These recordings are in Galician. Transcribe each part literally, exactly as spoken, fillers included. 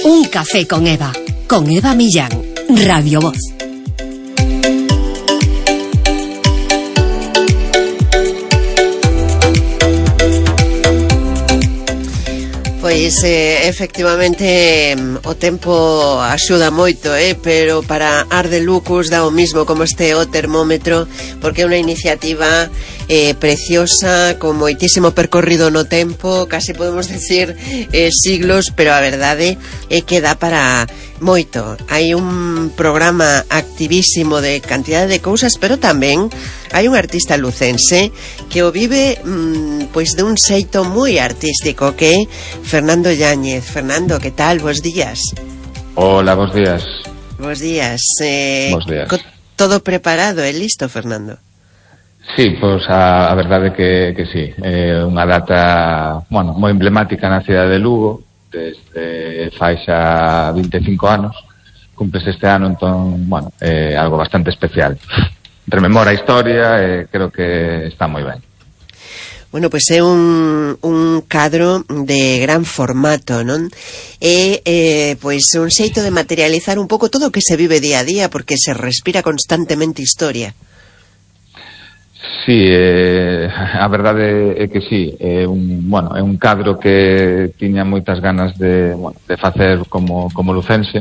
Un café con Eva, con Eva Millán, Radio Voz. Pois, eh, efectivamente, o tempo axuda moito, eh, pero para Arde Lucus dá o mismo como este o termómetro, porque é unha iniciativa eh, preciosa, con moitísimo percorrido no tempo, casi podemos decir eh, siglos, pero a verdade é que dá para moito. Hai un programa activísimo de cantidade de cousas, pero tamén hai un artista lucense que o vive mmm, pois de un xeito moi artístico, que é Fernando Yáñez. Fernando, que tal? Bos días. Hola, bos días. Bos días. Eh, bos días. Todo preparado e listo, Fernando? Sí, pois a, a verdade que, que sí. É unha data, bueno, moi emblemática na cidade de Lugo, desde fai xa vinte e cinco anos, cumples este ano, entón, bueno, é algo bastante especial. Rememora a historia e creo que está moi ben. Bueno, pois é un, un cadro de gran formato, non? É, eh, pois, un xeito de materializar un pouco todo o que se vive día a día, porque se respira constantemente historia. Sí, eh, a verdade é que sí, é un, bueno, é un cadro que tiña moitas ganas de, bueno, de facer como, como lucense,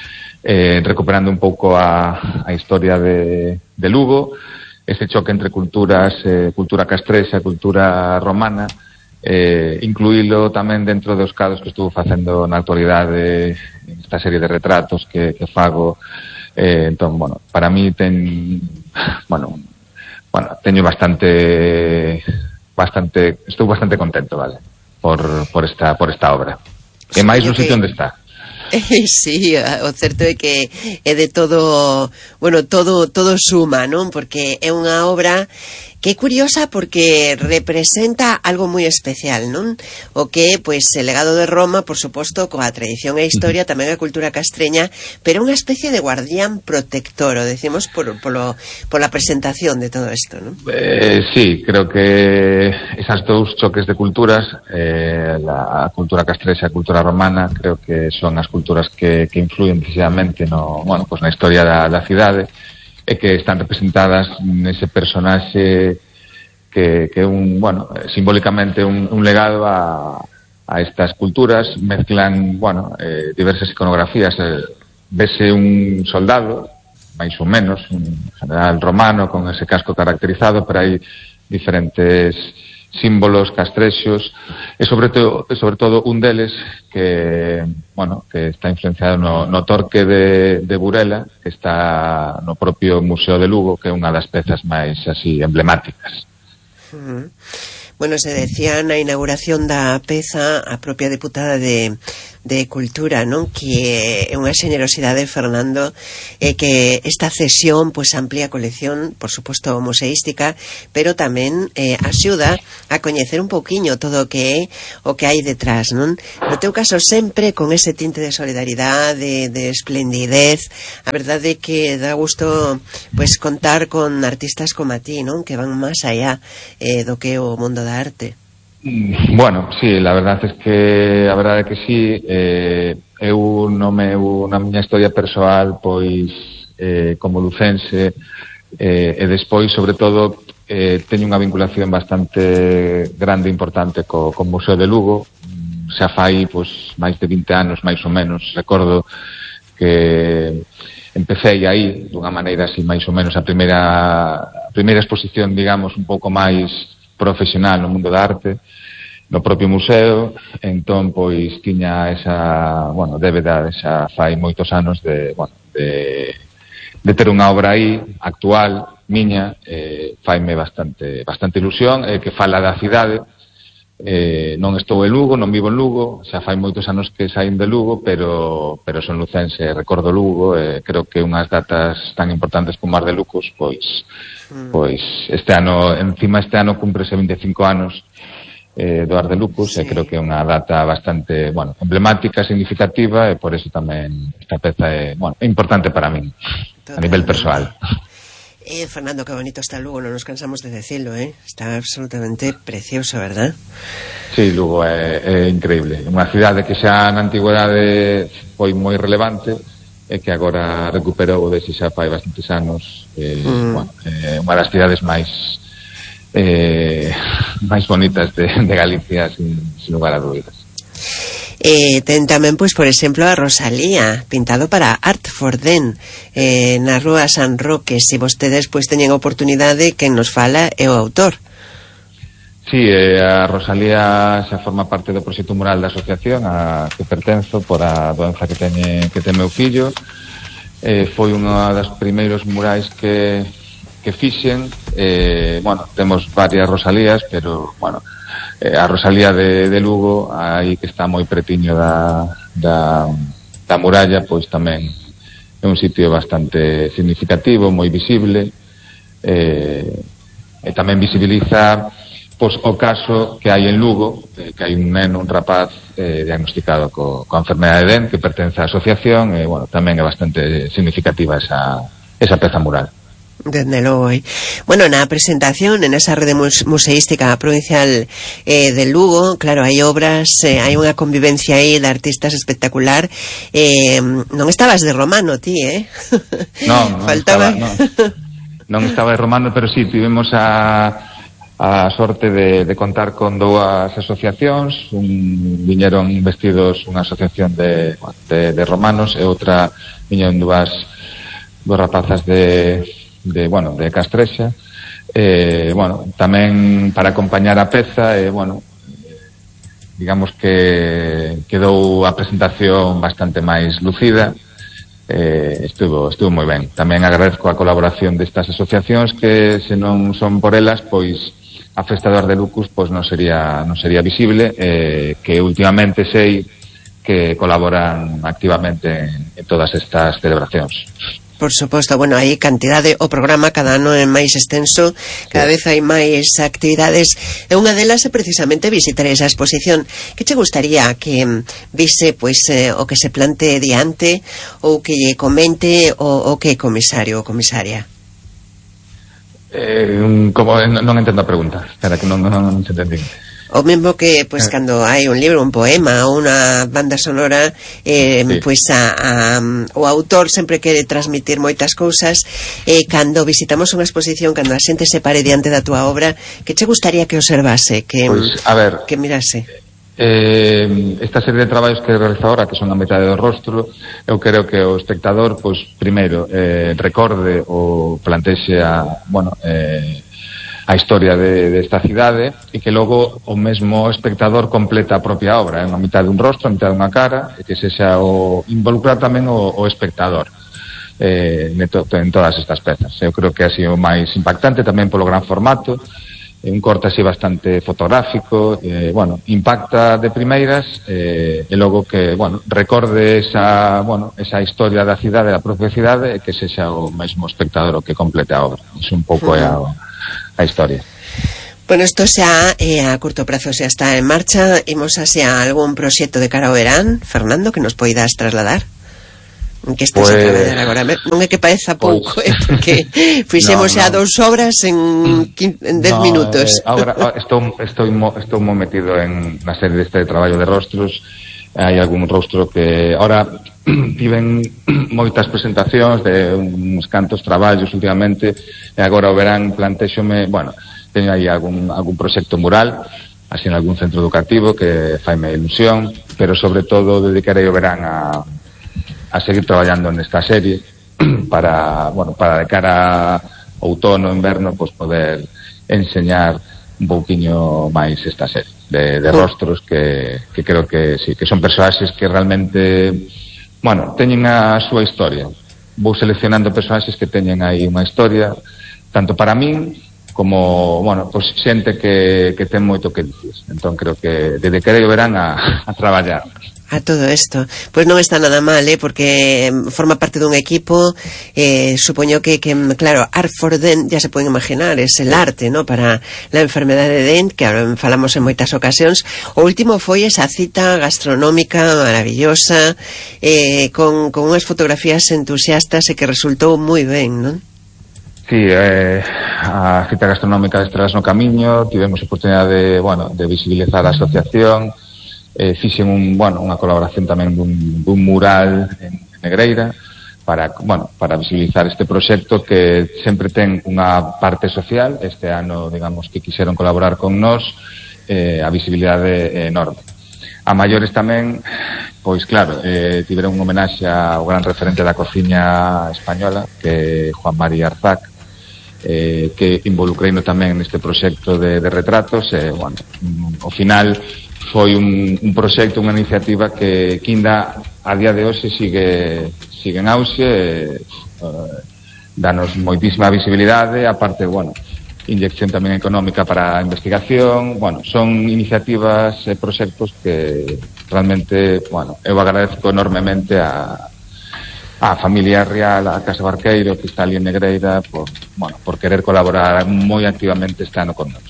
eh, recuperando un pouco a, a historia de, de Lugo, ese choque entre culturas, eh, cultura castrexa, cultura romana, eh, incluílo tamén dentro dos cadros que estuvo facendo na actualidade, esta serie de retratos que, que fago, eh, entón, bueno, para mí ten, bueno, bueno, teño bastante, bastante, estou bastante contento, vale, por, por esta, por esta obra. E máis no sitio onde está. Sí, o certo é que é de todo, bueno, todo todo suma, non? Porque é unha obra que é curiosa porque representa algo moi especial, non? O que é, pois, el legado de Roma, por suposto, coa tradición e historia, tamén a cultura castreña, pero unha especie de guardián protector, o decimos por, polo, pola presentación de todo isto, non? Eh, sí, creo que esas dous choques de culturas, eh, la cultura castrexa e a cultura romana, creo que son as culturas que, que influyen decisivamente no, bueno, pues na historia da, da cidade, e que están representadas nese personaxe que, que un, bueno, simbólicamente un, un legado a, a estas culturas. Mezclan, bueno, eh, diversas iconografías. Eh, vese un soldado, máis ou menos, un general romano con ese casco caracterizado, pero hai diferentes símbolos castrexos e sobre todo, sobre todo un deles que, bueno, que está influenciado no, no torque de, de Burela, que está no propio Museo de Lugo, que é unha das pezas máis así emblemáticas. Uh-huh. Bueno, se decía na inauguración da peza a propia deputada de de Cultura, non? Que é unha xenerosidade, Fernando, é que esta cesión pois amplía a colección, por suposto, museística, pero tamén eh, axuda a coñecer un pouquiño todo o que é o que hai detrás, non? No teu caso, sempre con ese tinte de solidaridade, de, de esplendidez. A verdade é que dá gusto pois contar con artistas como a ti, non? Que van máis allá eh, do que o mundo da arte. Bueno, sí, la verdad es que a verdade é que sí, eh, eu no meu, na miña historia persoal, pois eh, como lucense, eh, e despois, sobre todo, eh, teño unha vinculación bastante grande e importante co, co Museo de Lugo. Xa fai pois máis de vinte anos, máis ou menos. Recordo que empecé aí dunha maneira así máis ou menos a primeira a primeira exposición, digamos, un pouco máis profesional no mundo da arte, no propio museo. Entón, pois, tiña esa, bueno, débeda, esa fai moitos anos de, bueno, de, de ter unha obra aí, actual, miña, eh, faime bastante, bastante ilusión, eh, que fala da cidade. Eh, non estou en Lugo, non vivo en Lugo, xa fai moitos anos que saín de Lugo, pero, pero son lucense, recordo Lugo, e eh, creo que unhas datas tan importantes como Arde Lucus, pois, mm. pois este ano, encima este ano cúmprese vinte e cinco anos eh, do Arde Lucus, sí. E creo que é unha data bastante, bueno, emblemática, significativa, e por eso tamén esta peza é, bueno, é importante para min, totalmente, a nivel persoal. Eh, Fernando, qué bonito está Lugo, non nos cansamos de decirlo, eh? Está absolutamente precioso, verdad? Sí, Lugo é, é increíble. Unha cidade que xa na antigüedade foi moi relevante e que agora recuperou desde xa fai bastantes anos. Eh, mm. bueno, é unha das cidades máis eh, máis bonitas de, de Galicia, sin, sin lugar a dúbidas. Eh, ten tamén, pois, por exemplo, a Rosalía, pintado para Art for Den, eh, na Rúa San Roque. Se vostedes, pois, teñen oportunidade, quen nos fala é o autor. Sí, eh, a Rosalía xa forma parte do proxecto mural da asociación a que pertenzo por a doenza que teñe, que ten meu fillo. Eh, foi unha das primeiros murais que, que fixen. Eh, bueno, temos varias Rosalías, pero, bueno, Eh, a Rosalía de, de Lugo, aí que está moi pretiño da, da, da muralla, pois tamén é un sitio bastante significativo, moi visible, eh, e tamén visibiliza pois, o caso que hai en Lugo, eh, que hai un neno, un rapaz eh, diagnosticado co, coa enfermedade de D E N, que pertence á asociación, e bueno, tamén é bastante significativa esa, esa peza mural. Dende logo, eh. Bueno, na presentación en esa rede museística provincial eh, de Lugo, claro, hai obras, eh, hai unha convivencia aí de artistas espectacular. Eh, non estabas de romano ti, eh? Non, non Faltaba... estaba, non. non estaba de romano, pero sí, tivemos a, a sorte de, de contar con dúas asociacións. Un, viñeron vestidos unha asociación de, de, de romanos e outra viñeron dúas, dúas rapazas de de, bueno, de Castrexa, eh, bueno, tamén para acompañar a peza, e, eh, bueno, digamos que quedou a presentación bastante máis lucida, eh, estuvo, estuvo moi ben. Tamén agradezco a colaboración destas asociacións que, se non son por elas, pois a Festa do Arte de Lucus pois non sería, non sería visible, eh, que últimamente sei que colaboran activamente en, en todas estas celebracións. Por suposto, bueno, hai cantidade, o programa cada ano é máis extenso, cada sí. vez hai máis actividades, e unha delas é precisamente visitar esa exposición. Que che gustaría que vise, pois, eh, o que se plante diante, ou que lle comente o, o que é comisario ou comisaria? Eh, como, non entendo a pregunta, espera que non, non, non se entendí. O mesmo que, pois, eh. cando hai un libro, un poema ou unha banda sonora, eh, sí. pois a, a, o autor sempre quere transmitir moitas cousas, e eh, cando visitamos unha exposición, cando a xente se pare diante da túa obra, que che gustaría que observase, que, pois, a ver, que mirase? Eh, esta serie de traballos que realiza ahora, que son a metade do rostro, eu creo que o espectador, pois, primeiro, eh, recorde ou plantexe a, bueno, eh, a historia de, de esta cidade, e que logo o mesmo espectador completa a propia obra, é unha mitad dun rostro, a mitad dunha cara, e que se xa o involucrar tamén o, o espectador eh, en, to, en todas estas pezas. Eu creo que ha sido máis impactante tamén polo gran formato, un corte así bastante fotográfico, eh, bueno, impacta de primeiras, eh, e logo que, bueno, recorde esa, bueno, esa historia da cidade, da propia cidade, e que se xa o mesmo espectador o que complete a obra. Iso un pouco é a a historia. Bueno, isto xa eh, a curto prazo xa está en marcha. Imos hacia algún proxecto de cara ao verán, Fernando, que nos poidas trasladar? En que estás pues, a traballar agora? Non é que pareza pouco, pues, eh, porque fixemos no, xa no. dous obras en, en dez no, minutos. Eh, agora estou, estou, estou mo metido en na serie deste traballo de rostros. Hai algún rostro que ahora tiven moitas presentacións de uns cantos traballos últimamente, e agora o verán plantexome, bueno, teño aí algún, algún proxecto mural así en algún centro educativo que faime ilusión, pero sobre todo dedicarei o verán a, a seguir traballando nesta serie para, bueno, para de cara a outono, inverno, pues poder enseñar un pouquiño máis esta serie de, de rostros que, que creo que sí, que son personaxes que realmente, bueno, teñen a súa historia. Vou seleccionando personaxes que teñen aí unha historia, tanto para min como, bueno, pues xente que, que ten moito que dicir. Entón creo que desde que o verán a, a traballar. A todo isto, pois non está nada mal, eh, porque forma parte dun equipo, eh, supoño que, que, claro, Art for D E N, ya se poden imaginar, es el arte, ¿no?, para la enfermedade de D E N, que ahora falamos en moitas ocasións. O último foi esa cita gastronómica maravillosa, eh, con, con unhas fotografías entusiastas, e que resultou moi ben, non? Sí, eh, a cita gastronómica de Estrelas no Camiño, tivemos a oportunidade de, bueno, de visibilizar a asociación, eh, fixen un, bueno, unha colaboración tamén dun, dun mural en Negreira para, bueno, para visibilizar este proxecto que sempre ten unha parte social. Este ano, digamos, que quixeron colaborar con nós, eh, a visibilidade é enorme. A maiores tamén, pois claro, eh, tiveron un homenaxe ao gran referente da cociña española, que é Juan Mari Arzac, eh, que involucreino tamén neste proxecto de, de retratos, e, eh, bueno, ao final foi un, un proxecto, unha iniciativa que, que ainda a día de hoxe sigue, sigue en auxe, eh, eh, danos moitísima visibilidade, aparte, bueno, inyección tamén económica para a investigación. Bueno, son iniciativas e proxectos que realmente, bueno, eu agradezco enormemente a a familia real, a Casa Barqueiro, que está ali en Negreira, por, bueno, por querer colaborar moi activamente este ano con nós.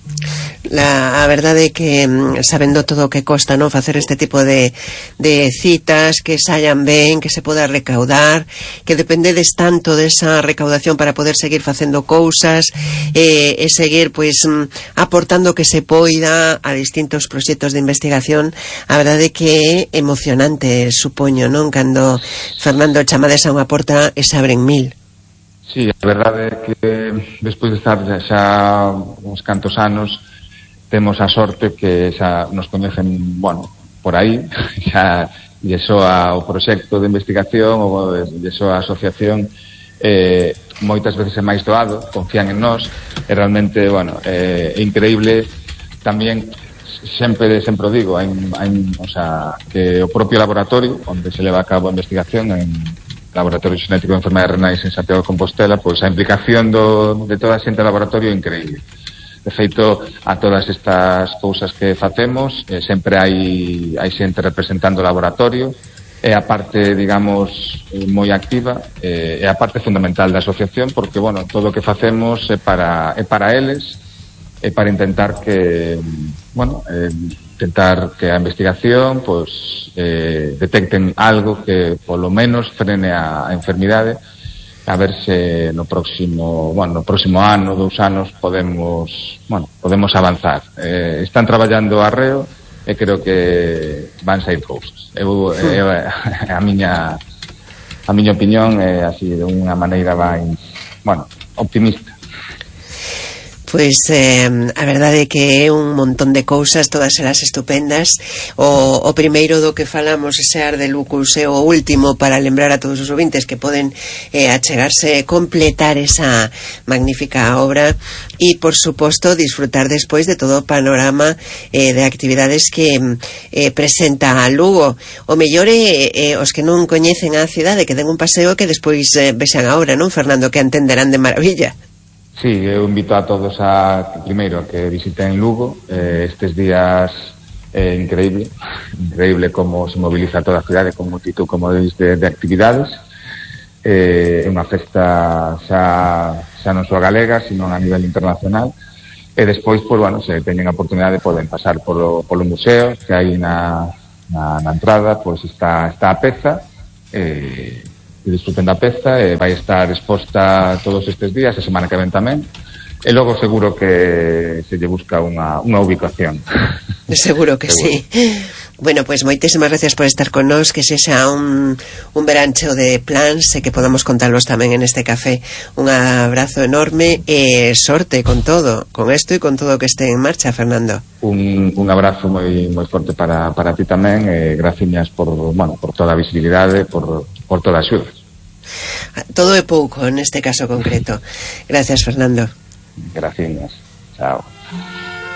La, a verdade é que sabendo todo o que costa, non, facer este tipo de, de citas, que saian ben, que se poda recaudar, que dependedes tanto desa recaudación para poder seguir facendo cousas, eh, e seguir pois aportando que se poida a distintos proxectos de investigación. A verdade é que é emocionante, supoño, non, cando Fernando chamades a unha porta e se abren mil. Sí, a verdade é que despois de estar xa uns cantos anos temos a sorte que xa nos coñecen, bueno, por aí, xa lle soa o proxecto de investigación ou lle soa a asociación, eh, moitas veces é máis doado, confían en nós, e realmente, bueno, é eh, increíble tamén, sempre, sempre o digo, hai, hai, o sea, que o propio laboratorio, onde se leva a cabo a investigación en Laboratorio Xenético de Enfermedades Renais en Santiago de Compostela, pois a implicación do, de toda a xente do laboratorio é increíble. De feito, a todas estas cousas que facemos, eh, sempre hai, hai xente representando o laboratorio, é a parte, digamos, moi activa, eh, é a parte fundamental da asociación, porque, bueno, todo o que facemos é para, é para eles, é para intentar que, bueno, eh, intentar que a investigación, pois, eh, detecten algo que, polo menos, frene a, a enfermidade, a ver se no próximo, bueno, no próximo ano, dous anos, podemos, bueno, podemos avanzar. Eh, están traballando arreo e creo que van sair cousas. Eu, eu a miña a miña opinión é así, de unha maneira máis, bueno, optimista. Pois eh, a verdade é que é un montón de cousas, todas elas estupendas. O, o primeiro do que falamos, ese Ar de Lucus, é o último para lembrar a todos os ouvintes que poden eh, achegarse, completar esa magnífica obra e, por suposto, disfrutar despois de todo o panorama eh, de actividades que eh, presenta a Lugo. O mellor é eh, os que non coñecen a cidade, que den un paseo, que despois eh, vexan a obra, non, Fernando, que entenderán de maravilla. Sí, eu invito a todos a, primeiro, a que visiten Lugo. Eh, estes días é eh, increíble, increíble como se moviliza toda a cidade con multitud, como de, de actividades. É eh, unha festa xa, xa non só galega, sino a nivel internacional. E despois, pues, bueno, se teñen a oportunidade, poden pasar polo, polo museo, que hai na, na, na entrada, pois pues, está, está a peza, e... Eh, e disfruten da peza, e vai estar exposta todos estes días, a semana que ven tamén, e logo seguro que se lle busca unha, unha ubicación. Seguro que seguro. Sí. Bueno, pois pues, moitísimas gracias por estar con nós, que sexa un, un verancheo de plans e que podamos contarlos tamén en este café. Un abrazo enorme e sorte con todo, con isto e con todo o que este en marcha, Fernando. Un, un abrazo moi moi forte para, para ti tamén, e graciñas por, bueno, por toda a visibilidade, por, por toda a axuda. Todo é pouco neste caso concreto. Gracias, Fernando. Graciñas. Chao.